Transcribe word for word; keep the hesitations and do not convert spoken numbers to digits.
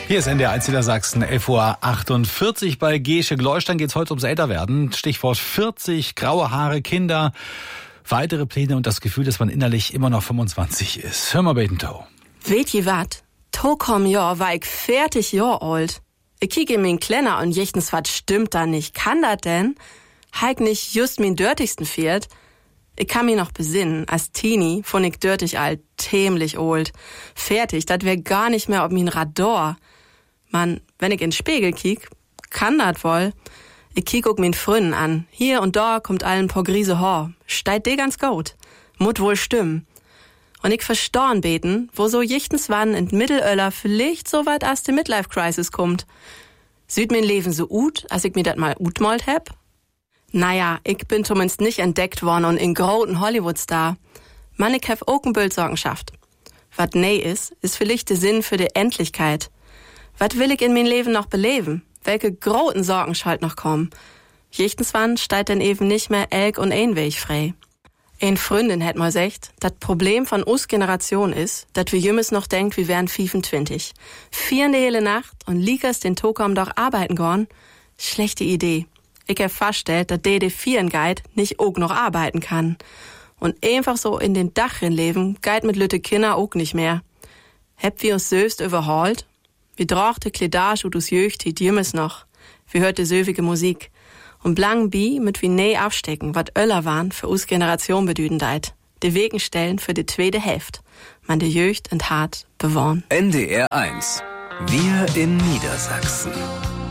Hier ist N D R eins Niedersachsen, elf Uhr achtundvierzig bei Gesche Gleustein. Geht's heute ums Älterwerden. Stichwort vierzig, graue Haare, Kinder, weitere Pläne und das Gefühl, dass man innerlich immer noch fünfundzwanzig ist. Hör mal, Betentau. Weet je wat? Tokom Jahr war ich vierzig Jahr alt. Ich kiege in min Klenner und jechtens wat stimmt da nicht. Kann dat denn? Heik nicht just min dörtigsten Viert? Ich kann mich noch besinnen, als Teenie fand ich dörtig alt, tämlich old. Fertig, dat wär gar nicht mehr ob min Radar. Man, wenn ich in den Spiegel kiek, kann dat wohl. Ich kiek auch min Fründen an. Hier und da kommt allen paar Grise Haar. Steit de ganz gut. Mut wohl stimmen. Und ich verstorn beten, wo so jichtens wann in Mittelöller vielleicht so weit as die Midlife-Crisis kommt. Süd min Leben so ut, als ich mir dat mal utmalt heb? Naja, ich bin zumindest nicht entdeckt worden und in großen Hollywood-Star. Man, ich hab auch ein Bild Sorgenschaft. Wat nee is, ist vielleicht der Sinn für die Endlichkeit. Wat will ich in mein Leben noch beleben? Welche großen Sorgen schalt noch kommen? Jichtens wann steigt denn eben nicht mehr Elk und ein Weg frei. Ein Freundin hätt mal gesagt, dat Problem von us Generation is, dat wir jümmes noch denkt, wir wären fünfundzwanzig. Vier die hele Nacht und liegers den Tokom doch arbeiten gorn? Schlechte Idee. Ich hab festgestellt, dat de de vieren Guide nicht auch noch arbeiten kann. Und einfach so in den Dachrin leben, geit mit lütte Kinder auch nicht mehr. Heb wir uns selbst überholt? Wir drochte Kledage und us Jöcht die jümmes noch. Wir hörte söwige Musik. Und blang bi mit wie nee abstecken, wat Öller waren für us Generation bedüden deit. De Wegen stellen für die zweite Hälfte. Man de Jöcht und hart bewohnen. N D R eins. Wir in Niedersachsen.